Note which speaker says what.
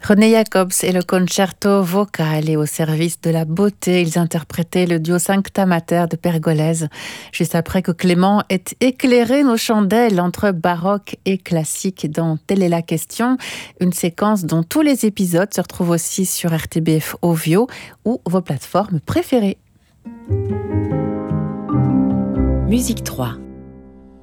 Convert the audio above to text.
Speaker 1: René Jacobs et le concerto vocal et au service de la beauté, ils interprétaient le duo Sancta Mater de Pergolèse, juste après que Clément ait éclairé nos chandelles entre baroque et classique dans Telle est la question, une séquence dont tous les épisodes se retrouvent aussi sur RTBF Ovio ou vos plateformes préférées.
Speaker 2: Musique 3.